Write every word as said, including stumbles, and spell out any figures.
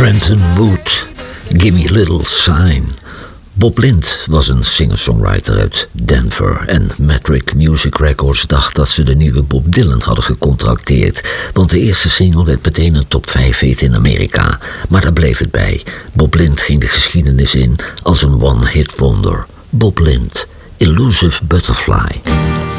Brenton Wood, Gimme Little Sign. Bob Lind was een singer-songwriter uit Denver en Metric Music Records dacht dat ze de nieuwe Bob Dylan hadden gecontracteerd, want de eerste single werd meteen een top vijf hit in Amerika. Maar daar bleef het bij. Bob Lind ging de geschiedenis in als een one-hit wonder. Bob Lind, Elusive Butterfly.